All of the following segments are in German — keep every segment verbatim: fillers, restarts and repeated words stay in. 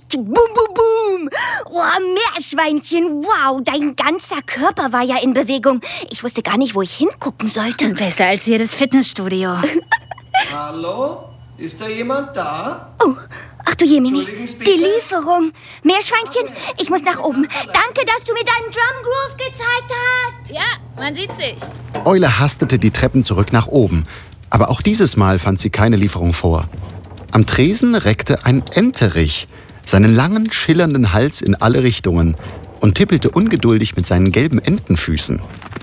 Boom, boom, boom. Oh, Meerschweinchen, wow, dein ganzer Körper war ja in Bewegung. Ich wusste gar nicht, wo ich hingucken sollte. Besser als jedes Fitnessstudio. Hallo? Ist da jemand da? Oh, ach du Jemini, Entschuldigen Sie bitte? die Lieferung. Meerschweinchen, ich muss nach oben. Danke, dass du mir deinen Drum Groove gezeigt hast. Ja, man sieht sich. Eule hastete die Treppen zurück nach oben. Aber auch dieses Mal fand sie keine Lieferung vor. Am Tresen reckte ein Enterich seinen langen, schillernden Hals in alle Richtungen und tippelte ungeduldig mit seinen gelben Entenfüßen.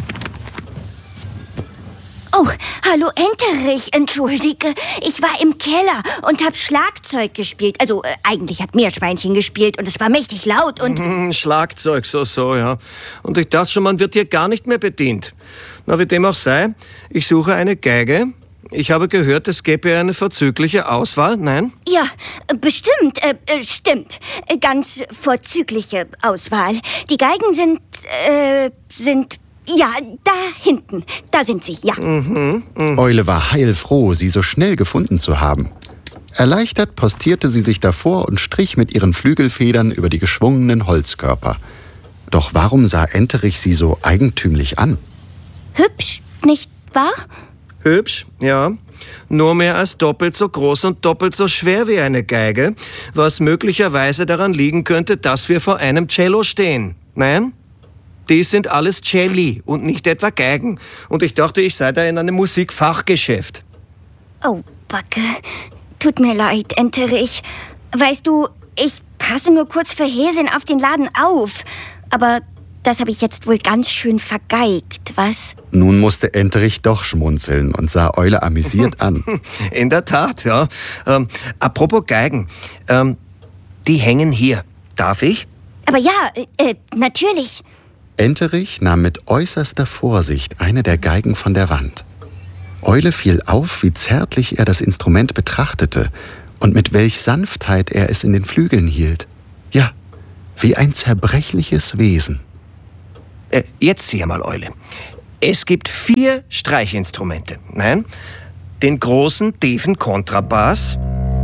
Oh, hallo Enterich, entschuldige. Ich war im Keller und hab Schlagzeug gespielt. Also, äh, eigentlich hat Meerschweinchen gespielt und es war mächtig laut und... Hm, Schlagzeug, so, so, ja. Und ich dachte schon, man wird hier gar nicht mehr bedient. Na, wie dem auch sei, ich suche eine Geige. Ich habe gehört, es gäbe eine vorzügliche Auswahl, nein? Ja, bestimmt, äh, äh, stimmt. Äh, Ganz vorzügliche Auswahl. Die Geigen sind, äh, sind... Ja, da hinten. Da sind sie, ja. Mhm, mh. Eule war heilfroh, sie so schnell gefunden zu haben. Erleichtert postierte sie sich davor und strich mit ihren Flügelfedern über die geschwungenen Holzkörper. Doch warum sah Enterich sie so eigentümlich an? Hübsch, nicht wahr? Hübsch, ja. Nur mehr als doppelt so groß und doppelt so schwer wie eine Geige, was möglicherweise daran liegen könnte, dass wir vor einem Cello stehen. Nein? Dies sind alles Celli und nicht etwa Geigen. Und ich dachte, ich sei da in einem Musikfachgeschäft. Oh, Backe. Tut mir leid, Enterich. Weißt du, ich passe nur kurz für Häsin auf den Laden auf. Aber das habe ich jetzt wohl ganz schön vergeigt, was? Nun musste Enterich doch schmunzeln und sah Eule amüsiert an. In der Tat, ja. Ähm, apropos Geigen. Ähm, die hängen hier. Darf ich? Aber ja, äh, natürlich. Enterich nahm mit äußerster Vorsicht eine der Geigen von der Wand. Eule fiel auf, wie zärtlich er das Instrument betrachtete und mit welch Sanftheit er es in den Flügeln hielt. Ja, wie ein zerbrechliches Wesen. Äh, jetzt sieh mal, Eule. Es gibt vier Streichinstrumente. Nein, den großen, tiefen Kontrabass,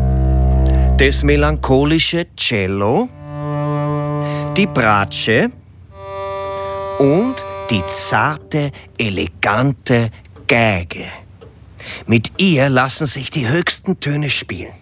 das melancholische Cello, die Bratsche und die zarte, elegante Geige. Mit ihr lassen sich die höchsten Töne spielen.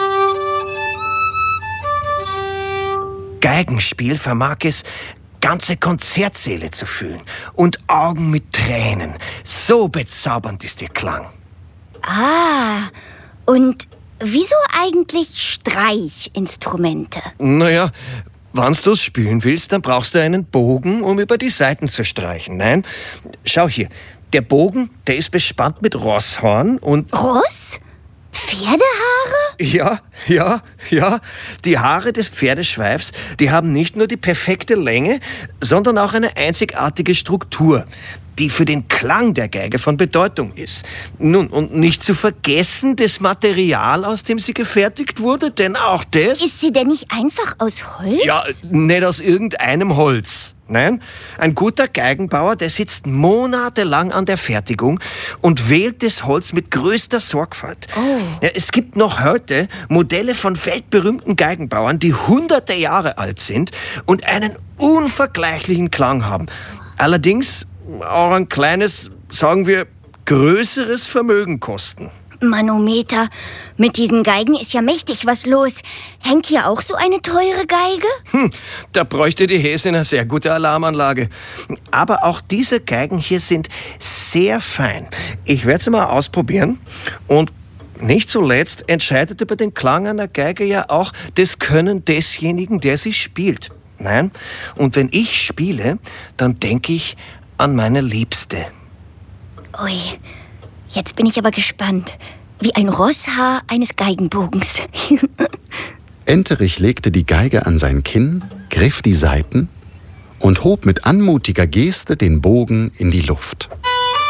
Geigenspiel vermag es, ganze Konzertsäle zu füllen und Augen mit Tränen. So bezaubernd ist ihr Klang. Ah, und wieso eigentlich Streichinstrumente? Naja, wenn du es spielen willst, dann brauchst du einen Bogen, um über die Saiten zu streichen. Nein, schau hier. Der Bogen, der ist bespannt mit Rosshorn und... Ross? Pferdehaare? Ja, ja, ja. Die Haare des Pferdeschweifs, die haben nicht nur die perfekte Länge, sondern auch eine einzigartige Struktur, die für den Klang der Geige von Bedeutung ist. Nun, und nicht zu vergessen, das Material, aus dem sie gefertigt wurde, denn auch das... Ist sie denn nicht einfach aus Holz? Ja, nicht aus irgendeinem Holz. Nein, ein guter Geigenbauer, der sitzt monatelang an der Fertigung und wählt das Holz mit größter Sorgfalt. Oh. Ja, es gibt noch heute Modelle von weltberühmten Geigenbauern, die hunderte Jahre alt sind und einen unvergleichlichen Klang haben. Allerdings auch ein kleines, sagen wir, größeres Vermögen kosten. Manometer, mit diesen Geigen ist ja mächtig was los. Hängt hier auch so eine teure Geige? Hm, da bräuchte die Häsin eine sehr gute Alarmanlage. Aber auch diese Geigen hier sind sehr fein. Ich werde sie mal ausprobieren. Und nicht zuletzt entscheidet über den Klang einer Geige ja auch das Können desjenigen, der sie spielt. Nein, und wenn ich spiele, dann denke ich an meine Liebste. Ui, jetzt bin ich aber gespannt. Wie ein Rosshaar eines Geigenbogens. Enterich legte die Geige an sein Kinn, griff die Saiten und hob mit anmutiger Geste den Bogen in die Luft.